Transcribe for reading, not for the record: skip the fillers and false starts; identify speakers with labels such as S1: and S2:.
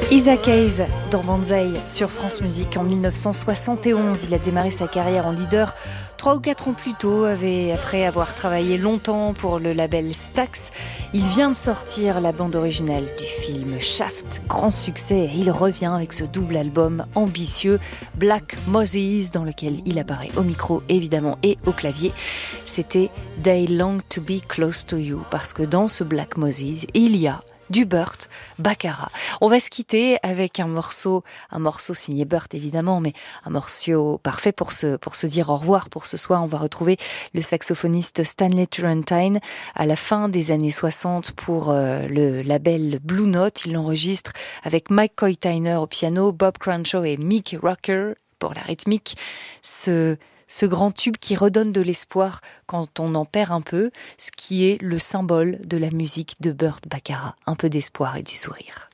S1: Isaac Hayes dans Banzai sur France Musique en 1971. Il a démarré sa carrière en leader 3 ou 4 ans plus tôt, après avoir travaillé longtemps pour le label Stax. Il vient de sortir la bande originale du film Shaft, grand succès, et il revient avec ce double album ambitieux, Black Moses, dans lequel il apparaît au micro évidemment et au clavier. C'était They Long to Be Close to You, parce que dans ce Black Moses, il y a du Burt Bacharach. On va se quitter avec un morceau signé Burt évidemment, mais un morceau parfait pour se dire au revoir pour ce soir. On va retrouver le saxophoniste Stanley Turrentine à la fin des années 60 pour le label Blue Note. Il l'enregistre avec Mike Coytiner au piano, Bob Crenshaw et Mick Rucker pour la rythmique. Ce grand tube qui redonne de l'espoir quand on en perd un peu, ce qui est le symbole de la musique de Burt Bacharach. Un peu d'espoir et du sourire.